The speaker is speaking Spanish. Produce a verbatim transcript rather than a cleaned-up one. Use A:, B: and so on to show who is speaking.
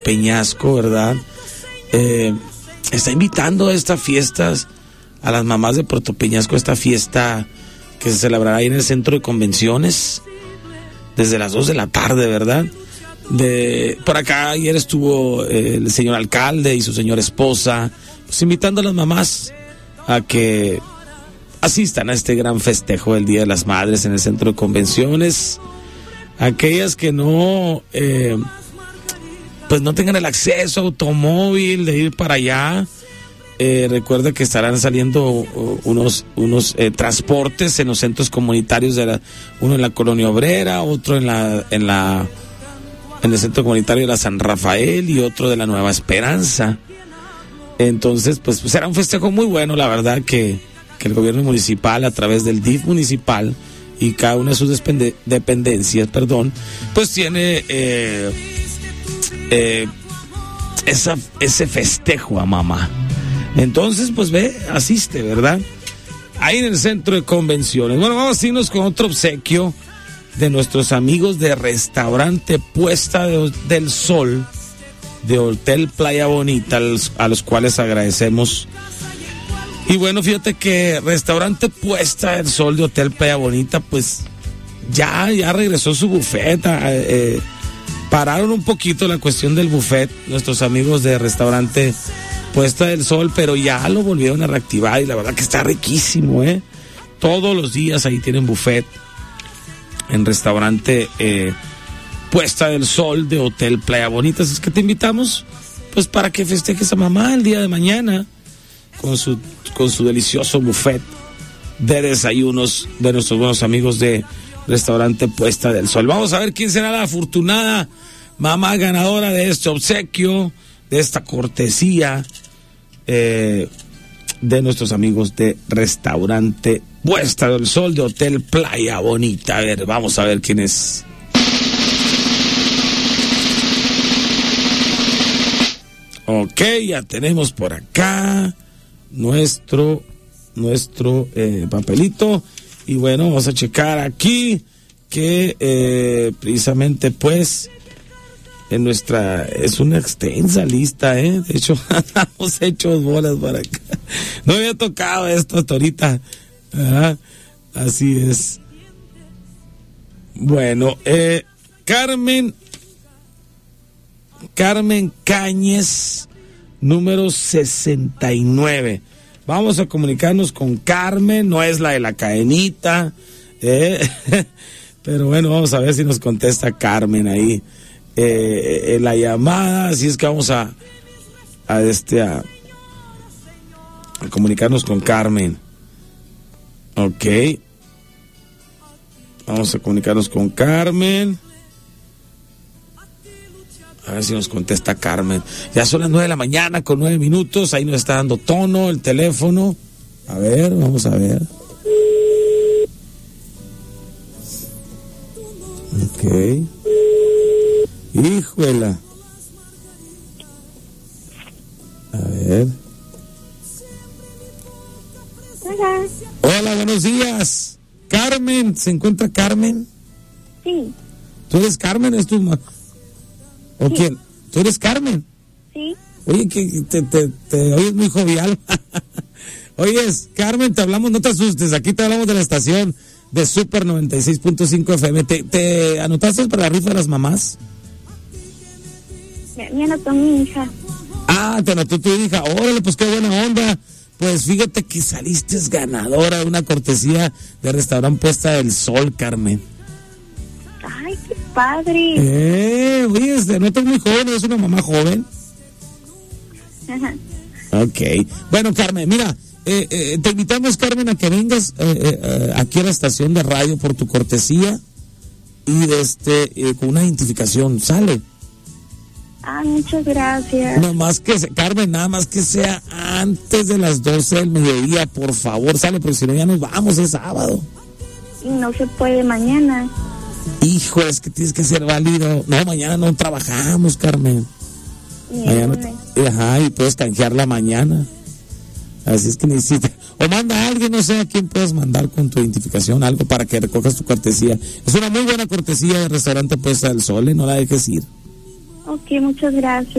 A: Peñasco, ¿verdad? Eh, está invitando a estas fiestas a las mamás de Puerto Peñasco, esta fiesta que se celebrará ahí en el centro de convenciones desde las dos de la tarde, ¿verdad? De, por acá ayer estuvo eh, el señor alcalde y su señora esposa, pues invitando a las mamás a que asistan a este gran festejo del Día de las Madres en el centro de convenciones. Aquellas que no... Eh, pues no tengan el acceso automóvil de ir para allá, eh, recuerda que estarán saliendo uh, unos unos eh, transportes en los centros comunitarios, de la, uno en la Colonia Obrera, otro en la en la en el centro comunitario de la San Rafael y otro de la Nueva Esperanza. Entonces, pues, pues será un festejo muy bueno, la verdad, que, que el gobierno municipal, a través del D I F municipal y cada una de sus depende, dependencias, perdón, pues tiene... Eh, Eh, esa, ese festejo a mamá. Entonces, pues ve, asiste, ¿verdad? Ahí en el centro de convenciones. Bueno, vamos a irnos con otro obsequio de nuestros amigos de Restaurante Puesta de, del Sol, de Hotel Playa Bonita, a los cuales agradecemos. Y bueno, fíjate que Restaurante Puesta del Sol de Hotel Playa Bonita, pues ya, ya regresó su buffet. Eh, Pararon un poquito la cuestión del buffet, nuestros amigos de Restaurante Puesta del Sol, pero ya lo volvieron a reactivar y la verdad que está riquísimo, ¿eh? Todos los días ahí tienen buffet en Restaurante eh, Puesta del Sol de Hotel Playa Bonita. Así es que te invitamos, pues, para que festejes a mamá el día de mañana con su, con su delicioso buffet de desayunos de nuestros buenos amigos de Restaurante Puesta del Sol. Vamos a ver quién será la afortunada mamá ganadora de este obsequio, de esta cortesía eh, de nuestros amigos de Restaurante Puesta del Sol de Hotel Playa Bonita. A ver, vamos a ver quién es. Ok, ya tenemos por acá nuestro nuestro eh, papelito. Y bueno, vamos a checar aquí que eh, precisamente pues en nuestra, es una extensa lista, ¿eh? De hecho, andamos hechos bolas para acá. No había tocado esto hasta ahorita, ¿verdad? Así es. Bueno, eh, Carmen, Carmen Cáñez, número sesenta y nueve. Vamos a comunicarnos con Carmen, no es la de la cadenita, eh, pero bueno, vamos a ver si nos contesta Carmen ahí eh, en la llamada. Así es que vamos a a este a, a comunicarnos con Carmen. Ok, vamos a comunicarnos con Carmen. A ver si nos contesta Carmen. Ya son las nueve de la mañana con nueve minutos. Ahí nos está dando tono el teléfono. A ver, vamos a ver. Ok. Híjuela. A ver.
B: Hola.
A: Hola, buenos días. Carmen, ¿se encuentra Carmen?
B: Sí.
A: ¿Tú eres Carmen? ¿Es tu ma- ¿O sí. quién? ¿Tú eres Carmen?
B: Sí.
A: Oye, que te, te, te oyes muy jovial. Oyes, Carmen, te hablamos, no te asustes, aquí te hablamos de la estación de Super noventa y seis punto cinco F M. ¿Te, te anotaste para la rifa de las mamás?
B: Me, me anotó mi hija.
A: Ah, te anotó tu hija. Órale, pues qué buena onda. Pues fíjate que saliste ganadora de una cortesía de Restaurante Puesta del Sol, Carmen.
B: Ay, qué padre.
A: Eh, oye, no estás muy joven, eres una mamá joven.
B: Ajá.
A: Ok. Bueno, Carmen, mira, eh, eh, te invitamos, Carmen, a que vengas eh, eh, aquí a la estación de radio por tu cortesía y de este, eh, con una identificación, ¿sale?
B: Ah, muchas gracias.
A: Nada más que, Carmen, nada más que sea antes de las doce del mediodía, por favor, sale, porque si no ya nos vamos, es sábado.
B: Y no se puede mañana.
A: Hijo, es que tienes que ser válido. No, mañana no trabajamos, Carmen.
B: Ni
A: Mañana,
B: lunes.
A: ajá, y puedes canjearla mañana. Así es que necesitas. O manda a alguien, no sé a quién puedes mandar con tu identificación, algo para que recojas tu cortesía. Es una muy buena cortesía de Restaurante Puesta del Sol, ¿eh? No la dejes ir.
B: Ok, muchas gracias.